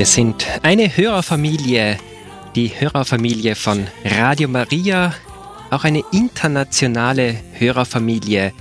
Wir sind eine Hörerfamilie, die Hörerfamilie von Radio Maria, auch eine internationale Hörerfamilie.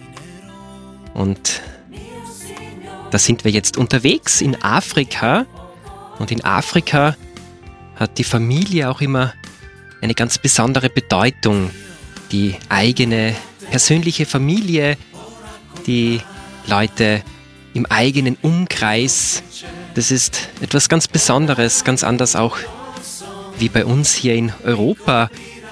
Und da sind wir jetzt unterwegs in Afrika. Und in Afrika hat die Familie auch immer eine ganz besondere Bedeutung. Die eigene persönliche Familie, die Leute im eigenen Umkreis. Das ist etwas ganz Besonderes, ganz anders auch wie bei uns hier in Europa.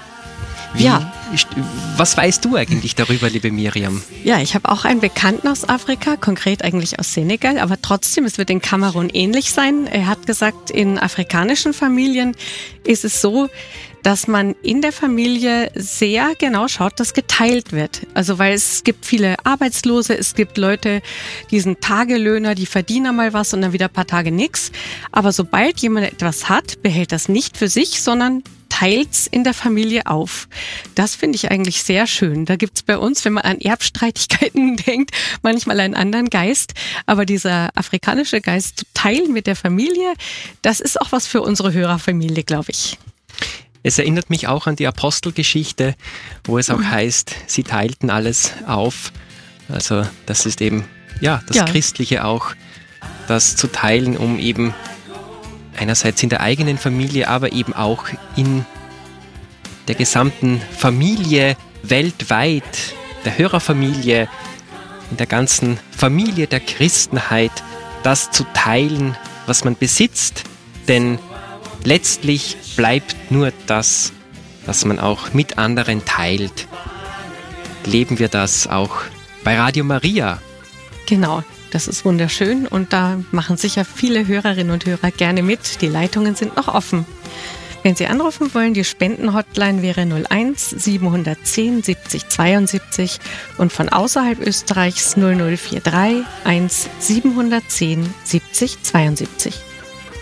Was weißt du eigentlich darüber, liebe Miriam? Ja, ich habe auch einen Bekannten aus Afrika, konkret eigentlich aus Senegal, aber trotzdem, es wird in Kamerun ähnlich sein. Er hat gesagt, in afrikanischen Familien ist es so, dass man in der Familie sehr genau schaut, dass geteilt wird. Also weil es gibt viele Arbeitslose, es gibt Leute, die sind Tagelöhner, die verdienen mal was und dann wieder ein paar Tage nichts. Aber sobald jemand etwas hat, behält das nicht für sich, sondern teilt's in der Familie auf. Das finde ich eigentlich sehr schön. Da gibt's bei uns, wenn man an Erbstreitigkeiten denkt, manchmal einen anderen Geist. Aber dieser afrikanische Geist zu teilen mit der Familie, das ist auch was für unsere Hörerfamilie, glaube ich. Es erinnert mich auch an die Apostelgeschichte, wo es auch heißt, sie teilten alles auf. Also das ist eben das Christliche auch, das zu teilen, um eben einerseits in der eigenen Familie, aber eben auch in der gesamten Familie weltweit, der Hörerfamilie, in der ganzen Familie der Christenheit, das zu teilen, was man besitzt. Denn letztlich bleibt nur das, was man auch mit anderen teilt. Leben wir das auch bei Radio Maria? Genau. Das ist wunderschön und da machen sicher viele Hörerinnen und Hörer gerne mit. Die Leitungen sind noch offen. Wenn Sie anrufen wollen, die Spendenhotline wäre 01 710 70 72 und von außerhalb Österreichs 0043 1 710 70 72.